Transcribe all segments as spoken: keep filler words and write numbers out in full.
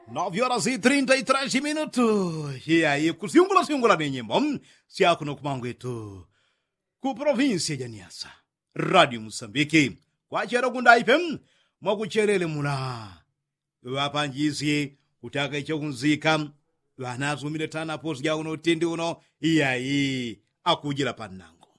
nove horas e trinta e três minutos. E aí, kusiungula siungula ni nyimbo siako no kumangwetu ku província ya Niassa. Rádio Moçambique. Kwa chero kunda ifem mwakucherele muna. Wapanjisi kutaka icho kunzika wanazumile tana posi ya uno tindi uno iyayi akujila panango.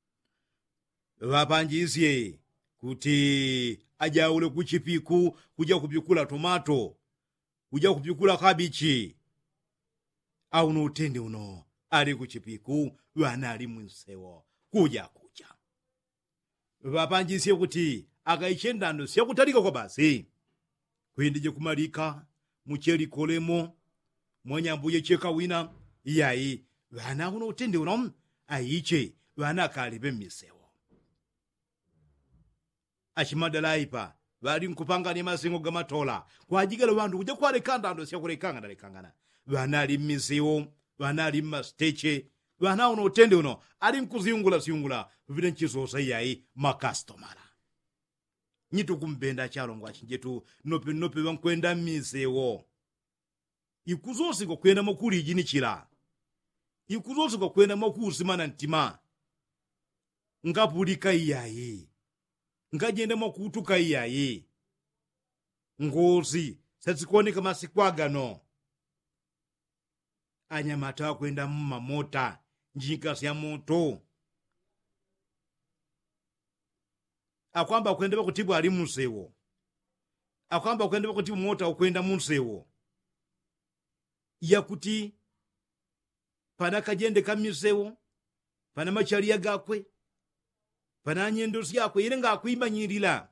Wapanjisi kuti ajaule kuchipiku kuja kupikula tomato kuja kupikula kabichi au no tindi uno ali kuchipiku wanali mwensewo kuja kuja. Wapanjisi kuti akaichendano siya kutalika kwa basi kuindije kumalika mucheli kolemo mwanyambuye cheka wina iyayi wana uno tindi uno aiche wana kalibe misewo achimadalaipa bali nkupanga ni masingo gamatola kwajigala bandu kuja kwalekanda ndo siya kulekanga dalekangana wana ali misewo wana ali masteche wana uno tindi uno ali nkuziungula siungula vile nchizosa iyayi makastomara nyitu kumbenda chalongo achinjetu nope nope wankwenda misewo ikuzosi kwa kwenda makuli jini chila ikuzosi kwa kwenda makusi mana ntima ngapulika iyayi ngajenda makutuka iyayi ngozi satsikondeka masikwagano anyamata kwenda mmamota njika sya moto akwamba kwenda kutibu ali musewo akwamba kwenda kutibu mota ukwenda musewo yakuti pana kajende kamisewo pana machali gakwe pana nyendo syakwe ile ngakwimanyirira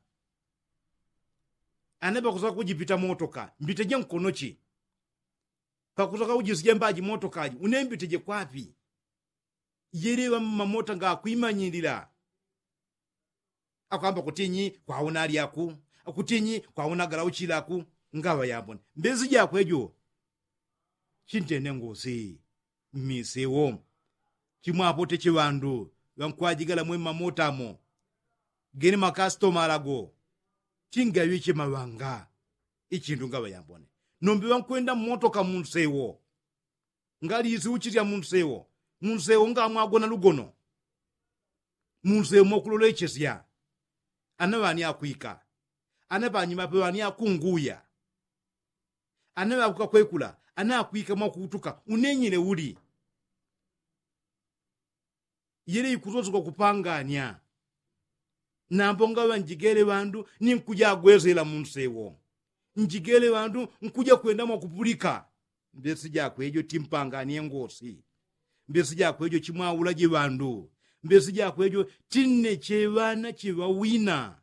anaba kuza kujipita motoka mbiteje nkonochi pakuzoka ujisije mbaji motokaji unembiteje kwapi yerewa mamota ngakwimanyirira akwamba kutinyi kwaona ali yaku akutinyi kwaona garauchilaku ngawa yabona mbezi jakwejo chintene ngozi misewo chimwapo techiwandu wankwajigala mwe mamotamo geni makastoma lago chingawiche mawanga ichindu ngawa yabona nombi wankwenda motoka munsewo ngali izi uchitya munsewo munsewo ngamwagona lugono munsewo mokulolechesya anabani akwika anabanyima pewani akunguya anabakuka kwekula anakwika mwakutuka unenyile uli yele ikuzozuka kupanganya nambonga banjigele bandu ninkuja agwezela munsewo njigele bandu nkuja kwenda mwakupulika mbesi jakwejo timpanganie ngosi mbesi jakwejo chimwaulaje bandu mbesi jakwejo tinne chebana chebawina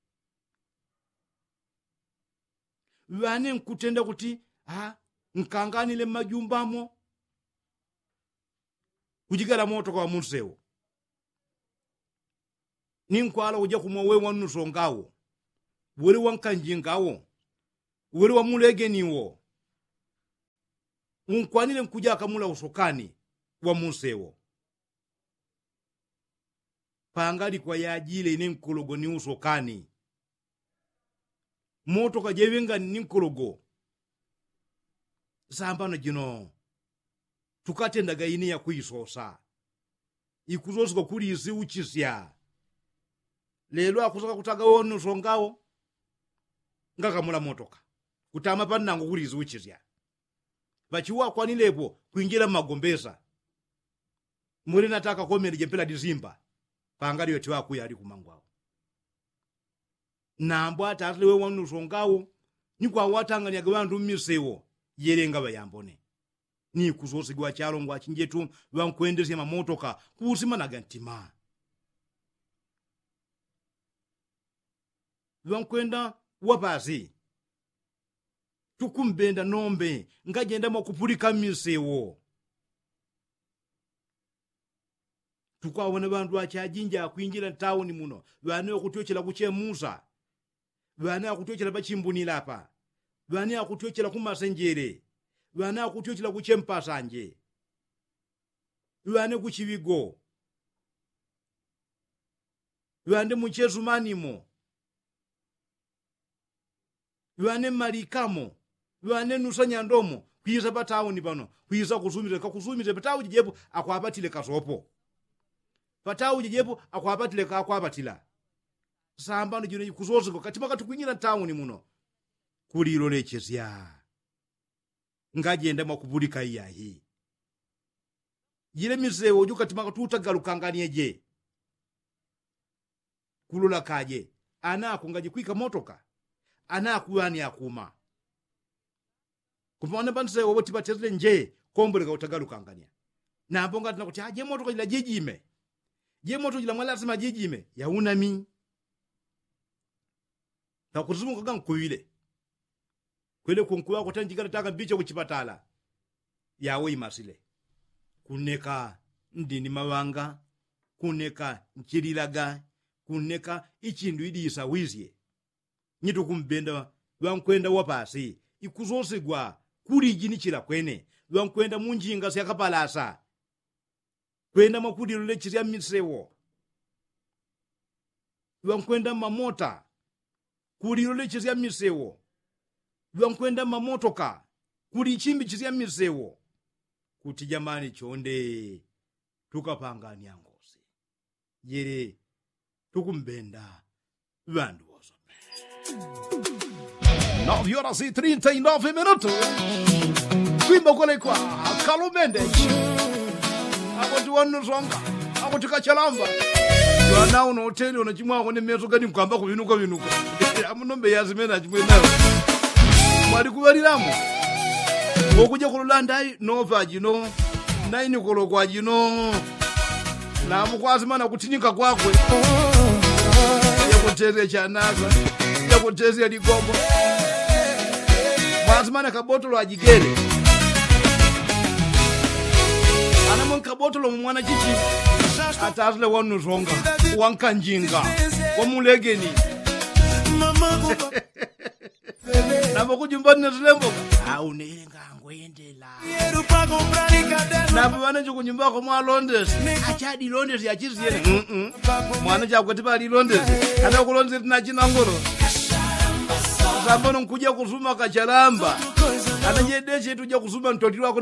wane nkutenda kuti ha nkanganile majumbamo kujigala moto kwa munsewo ninkwala uja kumwe wanuso ngawo wori wankanjingawo wori wa mulegeniwo unkwanile nkuja akamula usokani wa munsewo pangali kwa yajile ine nkologo ni usokani moto kajewenga ni nkologo sambano jino tukatendaga ine ya kuisosa ikuzosuka kuli isi uchisya lelo akusoka kutaga wonu songawo ngakamula motoka kutama panango kuli isi uchisya bachiwa kwanilepo kuinjira magombeza muri nataka komere jempela dizimba pangali yote wako yali kumangwawo nambo atalewe wanu songawo nikwa watanganya gwandu misewo yerenga bayambone ni kuzosigwa chalongo achinjetu wankwendesya mamotoka kusima nagantima wankwenda wapazi tukumbenda nombe ngajenda mwakupulika misewo tukawona bandu achajinja akuinjira town muno bane okutyochela kuchemuza bane akutyochela bachimbunira apa bane akutyochela kumasenjere bane akutyochela kuchempasanje bane kuchivigo bane muchezumanimo bane malikamo vane nusanya ndomo kuiza pa town pano kuiza kuzumiza kakuzumiza pa town jepo akwapatile kasopo pa town jepo akwapatile ka akwapatila sambano jino kuzozo kati makati kunyira town muno kuliro lechezya ngajenda makubulika iyahi yile mizewo jo kati makati utagalukanganie je kulula kaje ana kungaje kwika motoka ana kuani akuma kupone banse wo tibatezle nje kombuleka utagalukangania na bonga tunakuti aje motoka ila jejime je moto ila mwala lazima jejime ya unami na kuzumu kaga nkuile kwele kunkuwa kutanjikana taka bicho kuchipatala yawe imasile kuneka ndini mawanga kuneka nchirilaga kuneka ichindu idisa wizie nyitu kumbenda wankwenda wapasi ikuzosigwa kuri jini chila kwene wankwenda munjinga syakapalasa kwenda makudiro lechizya misewo wankwenda mamota kuliro lechizya misewo wankwenda mamotoka kuli chimbi chizya misewo kuti jamani chonde tukapangania ngozi yere tukumbenda vandu wozo nove horas e trinta e nove minutos kwimba kule kwa Kalumende akuti wanu zonga akuti kachalamba wana uno hoteli unachimwa kone meso gani mkwamba kubinuka binuka amunombe yazimena chimwenayo mwali kubaliramu okuja kululanda nova jino naini kolo kwa jino na mukwazimana kutinyika kwakwe yakutezea chanaza yakutezea ligobo mwazimana kabotolo ajigere anamon kabotolo mwana chichi atazle wanu zonga wankanjinga wamulegeni nabo kujumbani nezilembo au nenga ngoyendela nabo bana nje kunyumba ko mwa Londres achadi Londres yachiziye mhm mwana chakwati bali Londres ana ku Londres na chinangoro sabono nkuja kuzuma kachalamba ana jedeche tuje kuzuma ntotiri wako